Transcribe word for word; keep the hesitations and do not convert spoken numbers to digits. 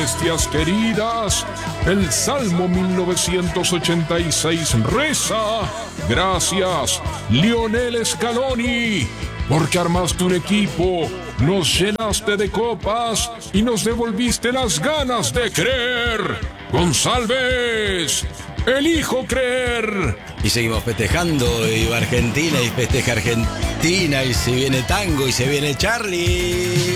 bestias queridas, el Salmo mil novecientos ochenta y seis reza: gracias, Lionel Scaloni, porque armaste un equipo, nos llenaste de copas y nos devolviste las ganas de creer. González, elijo creer. Y seguimos festejando, y va Argentina y festeja Argentina, y se viene tango y se viene Charlie.